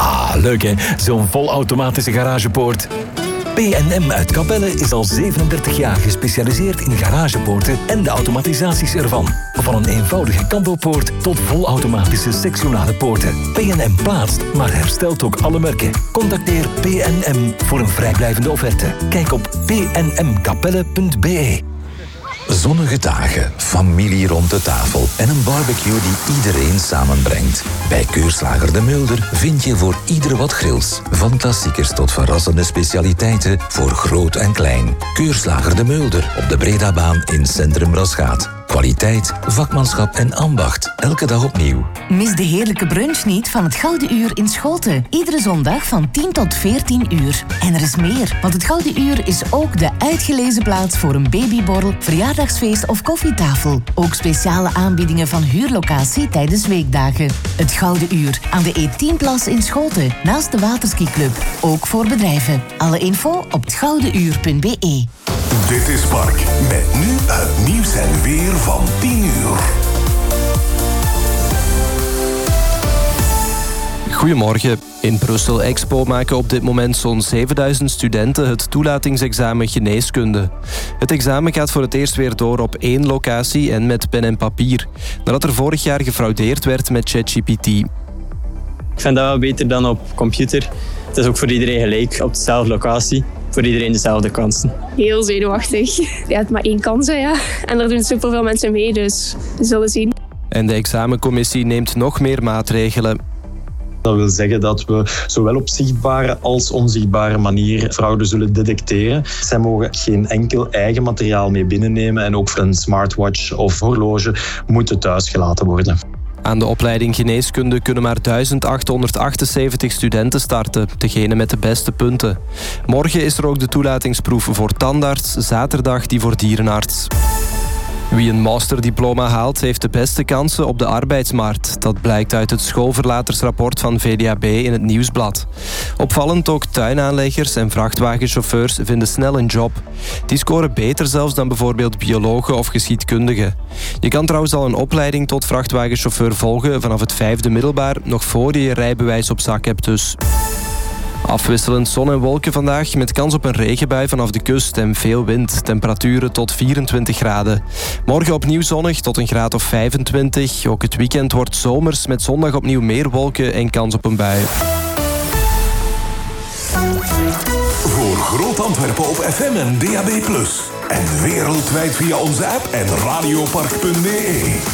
Ah, leuk hè, zo'n volautomatische garagepoort. P&M uit Capelle is al 37 jaar gespecialiseerd in garagepoorten en de automatisaties ervan. Van een eenvoudige kambopoort tot volautomatische sectionale poorten. P&M plaatst, maar herstelt ook alle merken. Contacteer P&M voor een vrijblijvende offerte. Kijk op pnmcapelle.be. Zonnige dagen, familie rond de tafel en een barbecue die iedereen samenbrengt. Bij Keurslager de Mulder vind je voor ieder wat grils. Van klassiekers tot verrassende specialiteiten voor groot en klein. Keurslager de Mulder op de Bredabaan in Centrum Rasgaat. Kwaliteit, vakmanschap en ambacht. Elke dag opnieuw. Mis de heerlijke brunch niet van het Gouden Uur in Schoten. Iedere zondag van 10 tot 14 uur. En er is meer, want het Gouden Uur is ook de uitgelezen plaats voor een babyborrel, verjaardagsfeest of koffietafel. Ook speciale aanbiedingen van huurlocatie tijdens weekdagen. Het Gouden Uur aan de E10-plas in Schoten, naast de Waterskiclub. Ook voor bedrijven. Alle info op hetgoudenuur.be. Dit is Park, met nu het nieuws en weer van 10 uur. Goedemorgen. In Brussel Expo maken op dit moment zo'n 7000 studenten het toelatingsexamen geneeskunde. Het examen gaat voor het eerst weer door op 1 locatie en met pen en papier, nadat er vorig jaar gefraudeerd werd met ChatGPT. Ik vind dat wel beter dan op computer. Het is ook voor iedereen gelijk, op dezelfde locatie. Voor iedereen dezelfde kansen. Heel zenuwachtig. Ja, het is maar 1 kans, hè, ja. En er doen superveel mensen mee, dus we zullen zien. En de examencommissie neemt nog meer maatregelen. Dat wil zeggen dat we zowel op zichtbare als onzichtbare manier fraude zullen detecteren. Zij mogen geen enkel eigen materiaal mee binnennemen en ook een smartwatch of horloge moeten thuis gelaten worden. Aan de opleiding geneeskunde kunnen maar 1878 studenten starten, degene met de beste punten. Morgen is er ook de toelatingsproef voor tandarts, zaterdag die voor dierenarts. Wie een masterdiploma haalt, heeft de beste kansen op de arbeidsmarkt. Dat blijkt uit het schoolverlatersrapport van VDAB in het Nieuwsblad. Opvallend ook tuinaanleggers en vrachtwagenchauffeurs vinden snel een job. Die scoren beter zelfs dan bijvoorbeeld biologen of geschiedkundigen. Je kan trouwens al een opleiding tot vrachtwagenchauffeur volgen vanaf het 5e middelbaar, nog voor je je rijbewijs op zak hebt dus. Afwisselend zon en wolken vandaag, met kans op een regenbui vanaf de kust en veel wind. Temperaturen tot 24 graden. Morgen opnieuw zonnig tot een graad of 25. Ook het weekend wordt zomers met zondag opnieuw meer wolken en kans op een bui. Voor Groot Antwerpen op FM en DAB+. En wereldwijd via onze app en radiopark.be.